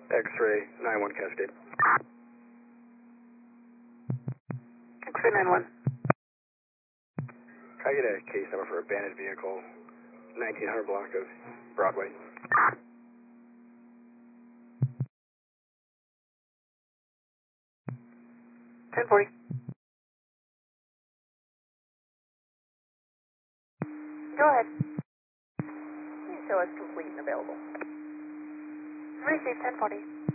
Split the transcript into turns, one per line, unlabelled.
X-ray 9-1 Cascade.
X-ray 9-1.
Can I get a case number for abandoned vehicle, 1900 block of Broadway?
Ten 40. Go ahead.
Please show us complete and available.
Receive 1040.